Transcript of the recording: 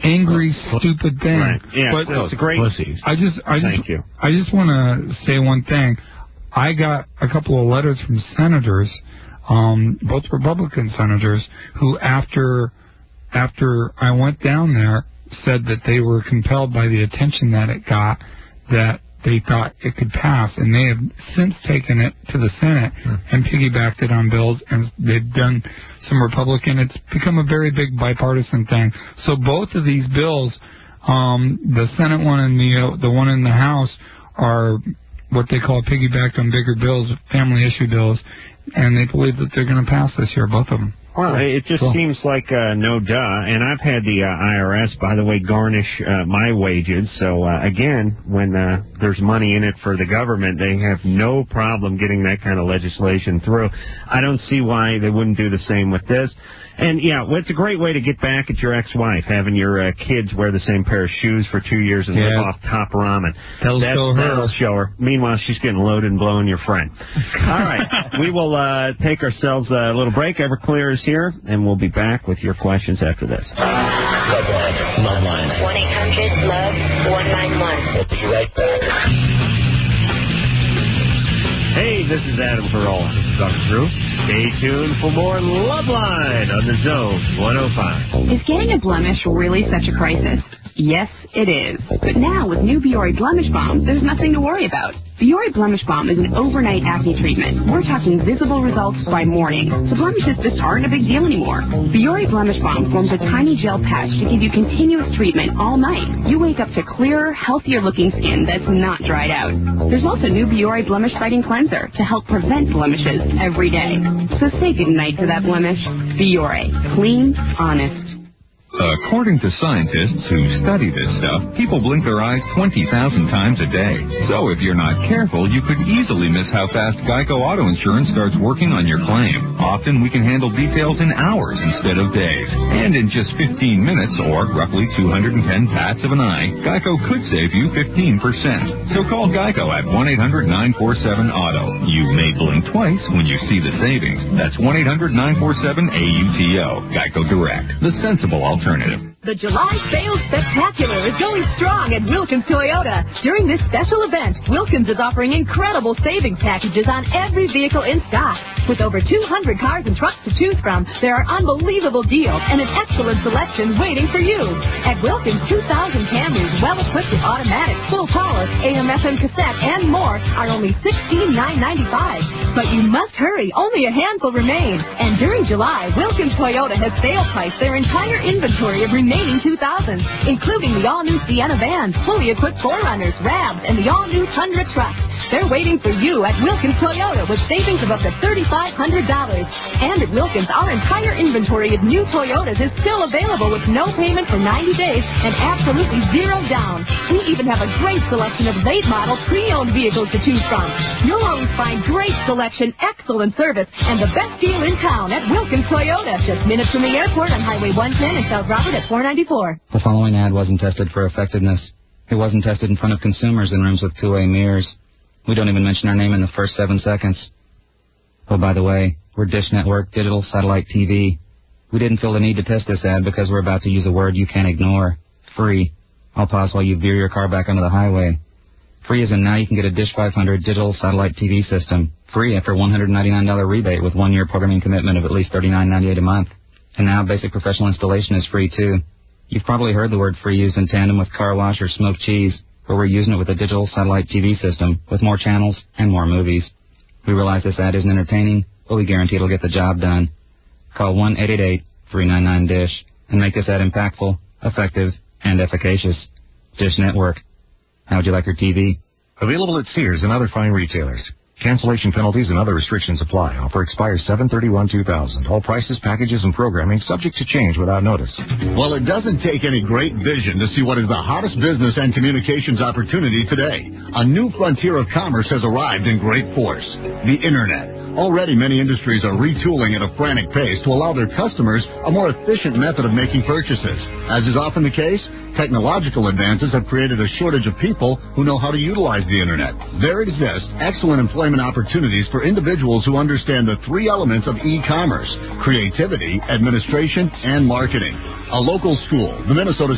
angry, stupid thing. Right. Yeah, but it's great. Pussies. Thank you. I just want to say one thing. I got a couple of letters from senators, both Republican senators, who after I went down there said that they were compelled by the attention that it got, that they thought it could pass, and they have since taken it to the Senate and piggybacked it on bills, and they've done some Republican. It's become a very big bipartisan thing. So both of these bills, the Senate one and the one in the House, are what they call piggybacked on bigger bills, family issue bills, and they believe that they're going to pass this year, both of them. Well, it just seems like no duh. And I've had the IRS, by the way, garnish my wages. So, again, when there's money in it for the government, they have no problem getting that kind of legislation through. I don't see why they wouldn't do the same with this. And, yeah, well, it's a great way to get back at your ex-wife, having your kids wear the same pair of shoes for 2 years and live off top ramen. That'll show her. Meanwhile, she's getting loaded and blowing your friend. All right. We will take ourselves a little break. Everclear is here, and we'll be back with your questions after this. Loveline. 1-800-LOVE-191. We'll be right back. Hey, this is Adam Carolla. This is Dr. Drew. Stay tuned for more Loveline on the Zone 105. Is getting a blemish really such a crisis? Yes, it is. But now with new Biore Blemish Balm, there's nothing to worry about. Biore Blemish Balm is an overnight acne treatment. We're talking visible results by morning. So blemishes just aren't a big deal anymore. Biore Blemish Balm forms a tiny gel patch to give you continuous treatment all night. You wake up to clearer, healthier-looking skin that's not dried out. There's also new Biore Blemish Fighting Cleanser to help prevent blemishes every day. So say goodnight to that blemish. Biore. Clean, honest. According to scientists who study this stuff, people blink their eyes 20,000 times a day. So if you're not careful, you could easily miss how fast Geico Auto Insurance starts working on your claim. Often we can handle details in hours instead of days. And in just 15 minutes, or roughly 210 pats of an eye, Geico could save you 15%. So call Geico at 1-800-947-AUTO. You may blink twice when you see the savings. That's 1-800-947-AUTO. Geico Direct, the sensible alternative. The July Sales Spectacular is going strong at Wilkins Toyota. During this special event, Wilkins is offering incredible savings packages on every vehicle in stock. With over 200 cars and trucks to choose from, there are unbelievable deals and an excellent selection waiting for you. At Wilkins, 2,000 Camrys, well-equipped with automatic, full power, AM/FM cassette, and more are only $16,995. But you must hurry. Only a handful remain. And during July, Wilkins Toyota has sale priced their entire inventory of remaining 2000s, including the all-new Sienna vans, fully equipped 4Runners, Ravs, and the all-new Tundra trucks. They're waiting for you at Wilkins Toyota with savings of up to $3,500. And at Wilkins, our entire inventory of new Toyotas is still available with no payment for 90 days and absolutely zero down. We even have a great selection of late model pre-owned vehicles to choose from. You'll always find great selection, excellent service, and the best deal in town at Wilkins Toyota. Just minutes from the airport on Highway 110 in South Robert at 494. The following ad wasn't tested for effectiveness. It wasn't tested in front of consumers in rooms with two-way mirrors. We don't even mention our name in the first 7 seconds. Oh, by the way, we're Dish Network Digital Satellite TV. We didn't feel the need to test this ad because we're about to use a word you can't ignore. Free. I'll pause while you veer your car back onto the highway. Free as in now you can get a Dish 500 Digital Satellite TV system. Free after $199 rebate with 1 year programming commitment of at least $39.98 a month. And now basic professional installation is free too. You've probably heard the word free used in tandem with car wash or smoked cheese, but we're using it with a digital satellite TV system with more channels and more movies. We realize this ad isn't entertaining, but we guarantee it'll get the job done. Call 1-888-399-DISH and make this ad impactful, effective, and efficacious. Dish Network. How would you like your TV? Available at Sears and other fine retailers. Cancellation penalties and other restrictions apply. Offer expires 7/31/2000. All prices, packages, and programming subject to change without notice. Well, it doesn't take any great vision to see what is the hottest business and communications opportunity today. A new frontier of commerce has arrived in great force. The Internet. Already many industries are retooling at a frantic pace to allow their customers a more efficient method of making purchases. As is often the case, technological advances have created a shortage of people who know how to utilize the Internet. There exist excellent employment opportunities for individuals who understand the 3 elements of e-commerce: creativity, administration, and marketing. A local school, the Minnesota